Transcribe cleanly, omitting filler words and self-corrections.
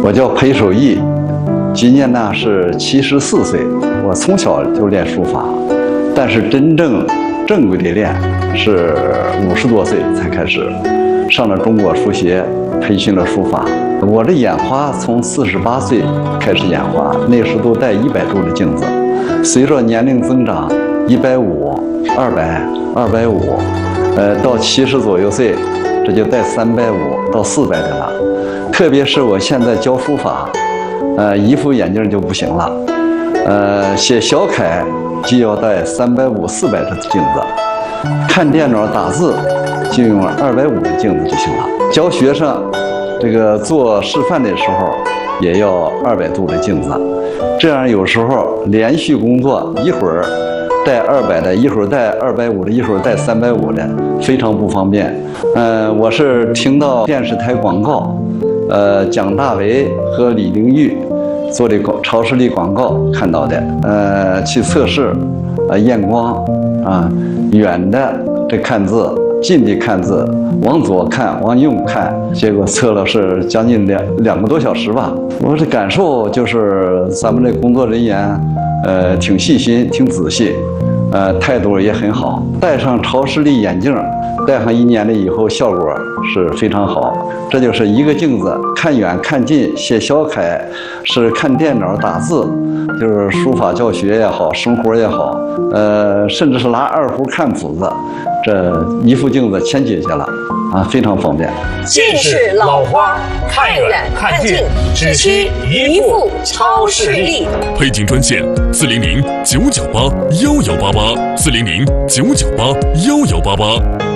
我叫裴守义，今年呢是74岁。我从小就练书法，但是真正正规的练是50多岁才开始，上了中国书协，培训了书法。我的眼花从48岁开始眼花，那时都戴100度的镜子，随着年龄增长，150、200、250，到70左右岁，这就戴350到400的了。特别是我现在教书法，一副眼镜就不行了，写小楷就要戴350、400的镜子，看电脑打字就用250的镜子就行了。教学生这个做示范的时候也要200度的镜子，这样有时候连续工作一会儿带200的，一会儿带250的，一会儿带350的，非常不方便。我是听到电视台广告，蒋大为和李玲玉做的超视力广告看到的，去测试，验光啊，远的这看字，近的看字，往左看，往右看，结果测了是将近两个多小时吧。我的感受就是咱们这工作人员，挺细心，挺仔细，态度也很好。戴上超视力眼镜，戴上1年了以后，效果是非常好。这就是一个镜子，看远看近，写小楷，是看电脑打字，就是书法教学也好，生活也好，甚至是拿2胡看谱子，这一副镜子全解决了啊，非常方便。 近视老花，看远看近，只需一副超视力。 配镜专线：400-998-1188，400-998-1188。